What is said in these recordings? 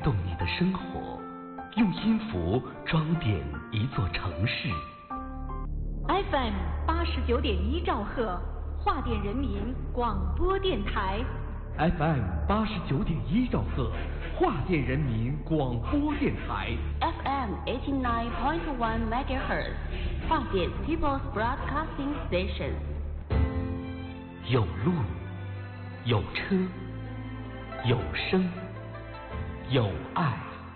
动你的生活，用音符装点一座城市。 FM 89.1兆赫，华电人民广播电台。 FM 89.1兆赫，华电人民广播电台。 FM 89.1 MHz， 华电 People's Broadcasting Station。 有路，有车，有声，有爱。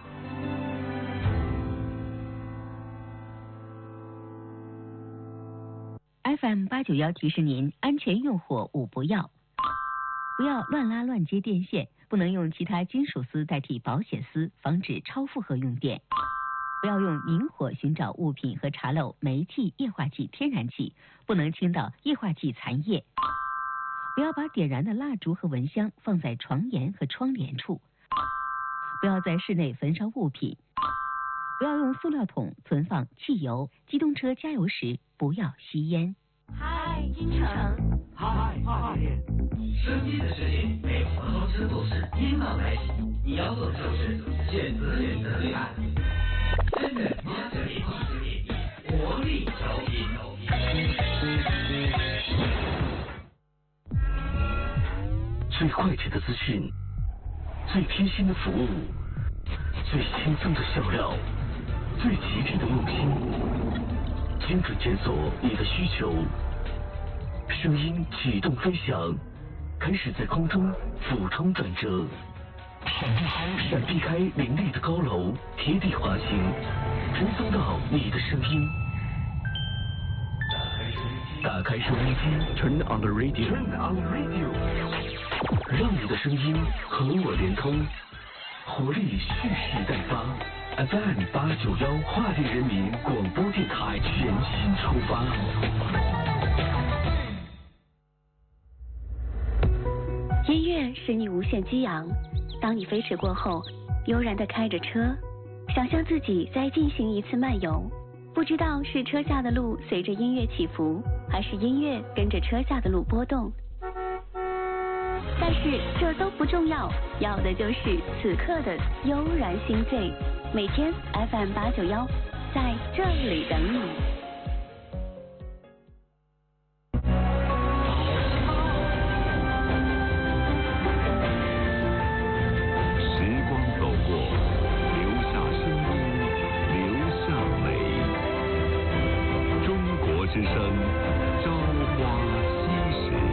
FM 891提示您：安全用火五不要。不要乱拉乱接电线，不能用其他金属丝代替保险丝，防止超负荷用电。不要用明火寻找物品和查漏煤气、液化气、天然气，不能倾倒液化气残液。不要把点燃的蜡烛和蚊香放在床沿和窗帘处。不要在室内焚烧物品。不要用塑料桶存放汽油。机动车加油时不要吸烟。 嗨，金城。 嗨，华电。声音的世界，每次好车都是音浪来袭。你要做的就是选择你的最爱。真的89.1，活力调频。 最快捷的资讯，最贴心的服务，最轻松的笑料，最极致的用心，精准检索你的需求。声音启动飞翔，开始在空中俯冲转折，闪避开林立的高楼，贴地滑行，传送到你的声音。打开收音机 ，Turn on the radio， 让你的声音和我连通，活力蓄势待发。FM 891华电人民广播电台全新出发。 音乐使你无限激昂，当你飞驰过后，悠然地开着车，想象自己在进行一次漫游，不知道是车下的路随着音乐起伏，还是音乐跟着车下的路波动。但是这都不重要，要的就是此刻的悠然心醉。每天 FM 891，在这里等你。 之声，朝花夕拾。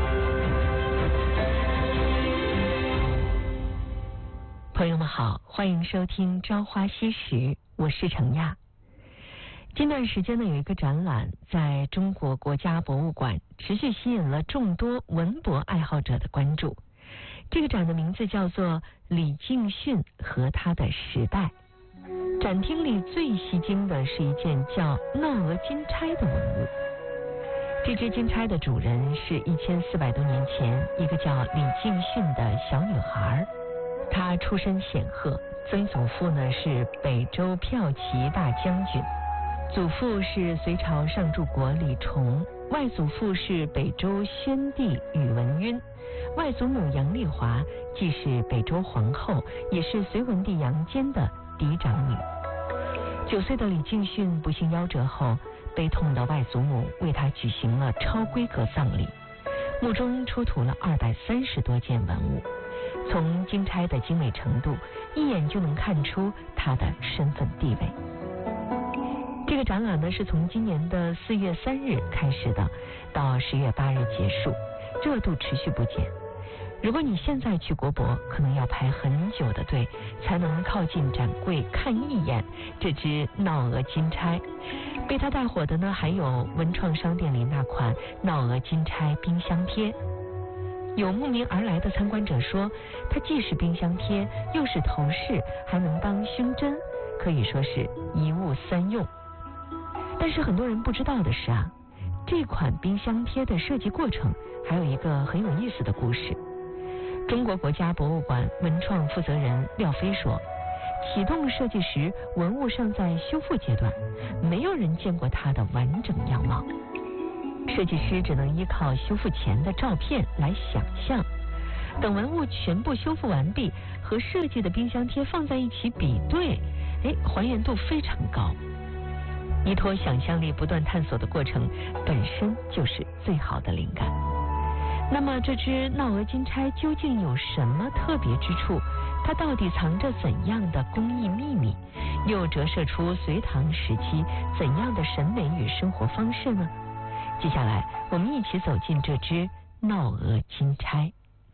朋友们好，欢迎收听《朝花夕拾》，我是程亚。近段时间呢，有一个展览在中国国家博物馆持续吸引了众多文博爱好者的关注。这个展的名字叫做《李敬训和他的时代》。展厅里最吸睛的是一件叫闹娥金钗的文物。这只金钗的主人是1400多年前一个叫李敬训的小女孩。她出身显赫，曾祖父呢是北周骠骑大将军，祖父是隋朝上柱国李崇，外祖父是北周宣帝宇文赟，外祖母杨丽华既是北周皇后，也是隋文帝杨坚的嫡长女。9岁的李敬训不幸夭折后，悲痛的外祖母为他举行了超规格葬礼，墓中出土了230多件文物。从金钗的精美程度，一眼就能看出她的身份地位。这个展览呢，是从今年的4月3日开始的，到10月8日结束，热度持续不减。如果你现在去国博，可能要排很久的队，才能靠近展柜看一眼这只闹娥金钗。被它带火的呢，还有文创商店里那款闹娥金钗冰箱贴。有慕名而来的参观者说，它既是冰箱贴，又是头饰，还能当胸针，可以说是一物三用。但是很多人不知道的是啊，这款冰箱贴的设计过程还有一个很有意思的故事。中国国家博物馆文创负责人廖飞说，启动设计时文物尚在修复阶段，没有人见过它的完整样貌，设计师只能依靠修复前的照片来想象。 等文物全部修复完毕，和设计的冰箱贴放在一起比对，还原度非常高。依托想象力不断探索的过程，本身就是最好的灵感。那么这只闹鹅金钗究竟有什么特别之处？它到底藏着怎样的工艺秘密？又折射出隋唐时期怎样的审美与生活方式呢？接下来我们一起走进这只闹鹅金钗。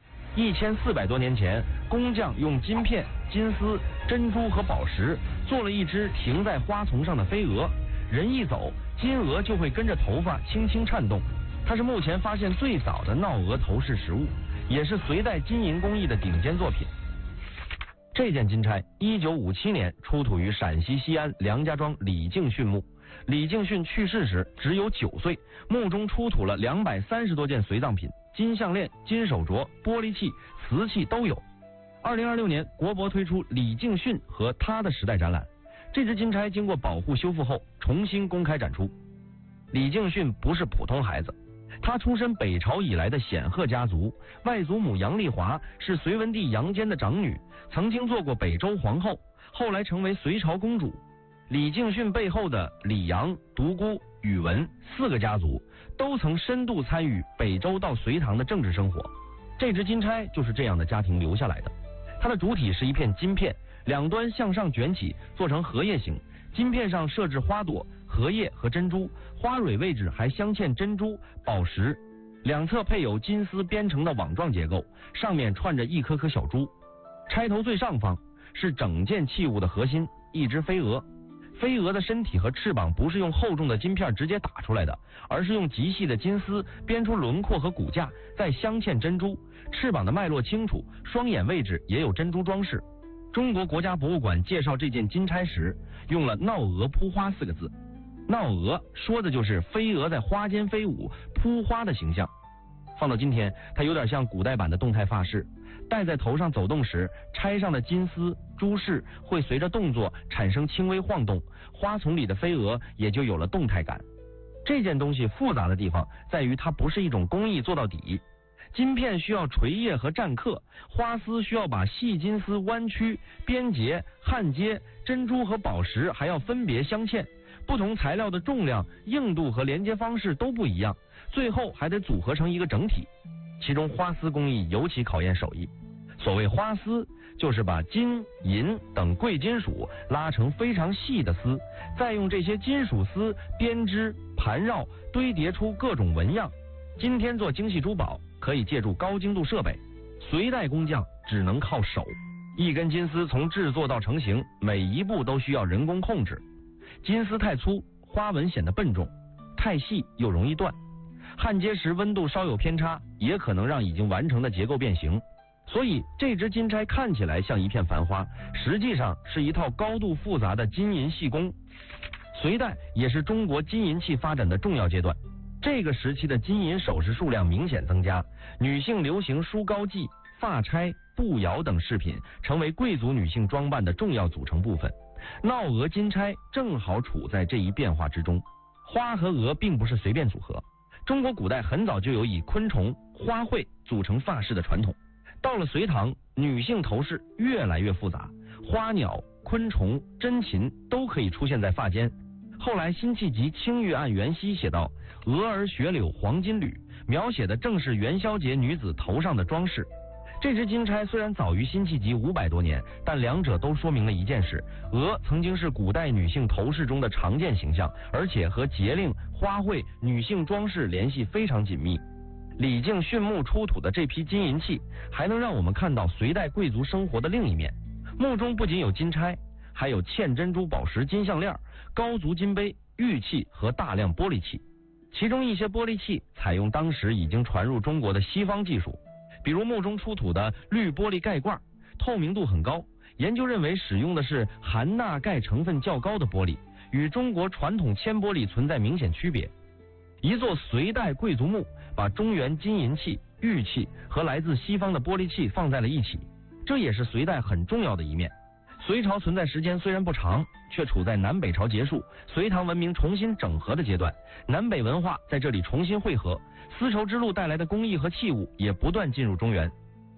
1400多年前，工匠用金片、金丝、珍珠和宝石做了一只停在花丛上的飞蛾，人一走，金鹅就会跟着头发轻轻颤动。它是目前发现最早的闹鹅头饰实物，也是隋代金银工艺的顶尖作品。这件金钗1957年出土于陕西西安梁家庄李敬训墓。李敬训去世时只有9岁，墓中出土了230多件随葬品，金项链、金手镯、玻璃器、瓷器都有。2026年，国博推出李敬训和他的时代展览，这只金钗经过保护修复后重新公开展出。李敬训不是普通孩子，他出身北朝以来的显赫家族，外祖母杨丽华是隋文帝杨坚的长女，曾经做过北周皇后，后来成为隋朝公主。李敬训背后的李杨、独孤、宇文4个家族都曾深度参与北周到隋唐的政治生活，这只金钗就是这样的家庭留下来的。它的主体是一片金片，两端向上卷起，做成荷叶形，金片上设置花朵、荷叶和珍珠，花蕊位置还镶嵌珍珠、宝石，两侧配有金丝编成的网状结构，上面串着一颗颗小珠。钗头最上方是整件器物的核心，一只飞蛾。飞蛾的身体和翅膀不是用厚重的金片直接打出来的，而是用极细的金丝编出轮廓和骨架，再镶嵌珍珠。翅膀的脉络清楚，双眼位置也有珍珠装饰。中国国家博物馆介绍这件金钗时，用了闹鹅扑花4个字。闹鹅说的就是飞蛾在花间飞舞扑花的形象。放到今天，它有点像古代版的动态发饰，戴在头上走动时，钗上的金丝珠饰会随着动作产生轻微晃动，花丛里的飞蛾也就有了动态感。这件东西复杂的地方在于它不是一种工艺做到底，金片需要锤叶和占刻，花丝需要把细金丝弯曲、编结、焊接，珍珠和宝石还要分别镶嵌，不同材料的重量、硬度和连接方式都不一样，最后还得组合成一个整体。其中花丝工艺尤其考验手艺。所谓花丝，就是把金、银等贵金属拉成非常细的丝，再用这些金属丝编织、盘绕、堆叠出各种纹样。今天做精细珠宝可以借助高精度设备，隋代工匠只能靠手。一根金丝从制作到成型，每一步都需要人工控制。金丝太粗，花纹显得笨重；太细又容易断。焊接时温度稍有偏差，也可能让已经完成的结构变形。所以这只金钗看起来像一片繁花，实际上是一套高度复杂的金银细工。隋代也是中国金银器发展的重要阶段，这个时期的金银首饰数量明显增加，女性流行梳膏髻、发钗、步摇等饰品成为贵族女性装扮的重要组成部分。闹鹅金钗正好处在这一变化之中。花和鹅并不是随便组合，中国古代很早就有以昆虫、花卉组成发饰的传统。到了隋唐，女性头饰越来越复杂，花鸟、昆虫、珍禽都可以出现在发间。后来辛弃疾《青玉案元夕》写道：“蛾儿雪柳黄金缕”，描写的正是元宵节女子头上的装饰。这只金钗虽然早于辛弃疾500多年，但两者都说明了一件事：鹅曾经是古代女性头饰中的常见形象，而且和节令、花卉、女性装饰联系非常紧密。李敬训墓出土的这批金银器，还能让我们看到隋代贵族生活的另一面。墓中不仅有金钗，还有嵌珍珠宝石金项链、高足金杯、玉器和大量玻璃器。其中一些玻璃器采用当时已经传入中国的西方技术，比如墓中出土的绿玻璃盖罐，透明度很高，研究认为使用的是含钠钙成分较高的玻璃，与中国传统铅玻璃存在明显区别。一座隋代贵族墓把中原金银器、玉器和来自西方的玻璃器放在了一起，这也是隋代很重要的一面。隋朝存在时间虽然不长，却处在南北朝结束、隋唐文明重新整合的阶段，南北文化在这里重新汇合，丝绸之路带来的工艺和器物也不断进入中原。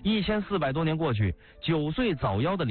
1400多年过去，9岁早夭的